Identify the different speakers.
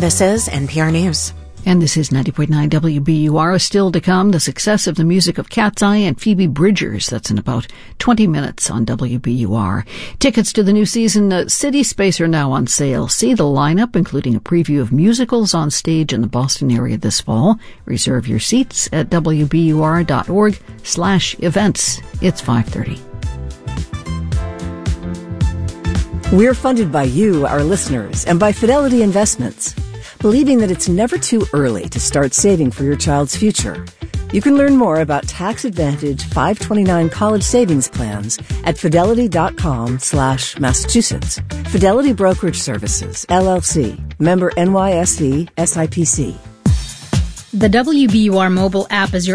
Speaker 1: This is NPR News.
Speaker 2: And this is 90.9 WBUR. Still to come, the success of the music of Cat's Eye and Phoebe Bridgers. That's in about 20 minutes on WBUR. Tickets to the new season City Space are now on sale. See the lineup, including a preview of musicals on stage in the Boston area this fall. Reserve your seats at wbur.org/events. It's 5:30.
Speaker 3: We're funded by you, our listeners, and by Fidelity Investments, believing that it's never too early to start saving for your child's future. You can learn more about tax-advantaged 529 college savings plans at fidelity.com/Massachusetts. Fidelity Brokerage Services, LLC, member NYSE, SIPC.
Speaker 4: The WBUR mobile app is your